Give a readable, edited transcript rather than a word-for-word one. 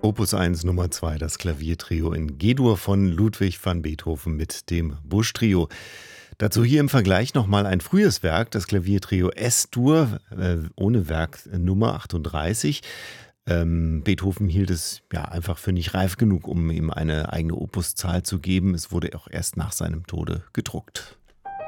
Opus 1 Nummer 2, das Klaviertrio in G-Dur von Ludwig van Beethoven mit dem Busch-Trio. Dazu hier im Vergleich nochmal ein frühes Werk, das Klaviertrio S-Dur, ohne Werknummer 38. Beethoven hielt es ja einfach für nicht reif genug, um ihm eine eigene Opuszahl zu geben. Es wurde auch erst nach seinem Tode gedruckt.